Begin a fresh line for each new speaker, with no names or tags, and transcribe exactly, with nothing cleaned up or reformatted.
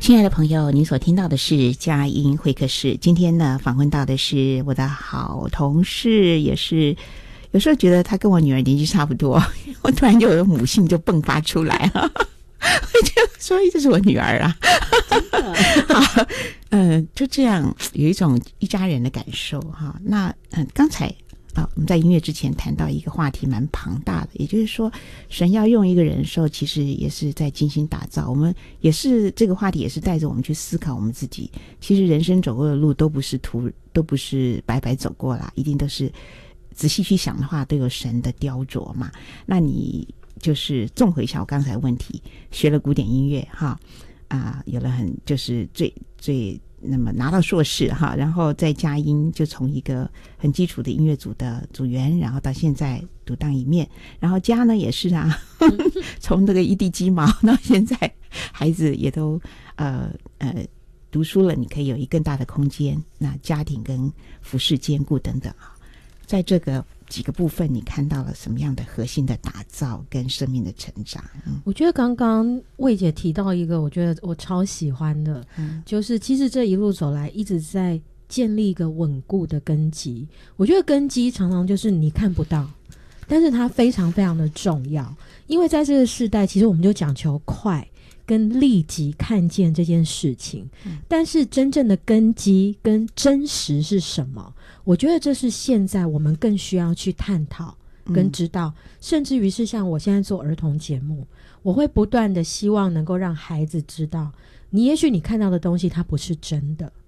亲爱的朋友，您所听到的是佳音会客室。今天呢，访问到的是我的好同事，也是有时候觉得他跟我女儿年纪差不多，我突然就有母性就迸发出来了，我就说这是我女儿啊，真的。好，嗯、呃，就这样有一种一家人的感受哈。那嗯、呃，刚才。啊，我们在音乐之前谈到一个话题蛮庞大的，也就是说神要用一个人的时候，其实也是在精心打造。我们也是这个话题也是带着我们去思考我们自己，其实人生走过的路都不是途都不是白白走过啦，一定都是仔细去想的话都有神的雕琢嘛。那你就是综合一下我刚才的问题，学了古典音乐哈啊、呃，有了很就是最最那么拿到硕士哈，然后在佳音就从一个很基础的音乐组的组员，然后到现在独当一面，然后家呢也是啊，从这个一地鸡毛到现在孩子也都呃呃读书了，你可以有一更大的空间，那家庭跟服饰兼顾等等啊，在这个几个部分你看到了什么样的核心的打造跟生命的成长？嗯、
我觉得刚刚魏姐提到一个我觉得我超喜欢的、嗯、就是其实这一路走来一直在建立一个稳固的根基。我觉得根基常常就是你看不到，但是它非常非常的重要，因为在这个时代其实我们就讲求快跟立即看见这件事情、嗯、但是真正的根基跟真实是什么，我觉得这是现在我们更需要去探讨跟知道、嗯、甚至于是像我现在做儿童节目，我会不断的希望能够让孩子知道，你也许你看到的东西它不是真的，